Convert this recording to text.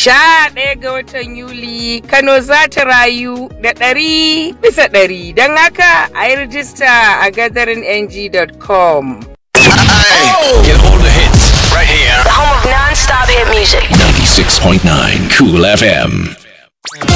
11 ga watan Yuli, Kano za ta rayu da 100%. Don haka a yi rijista a gatherinng.com. Get all the hits right here. The home of non-stop hit music. 96.9 Cool FM.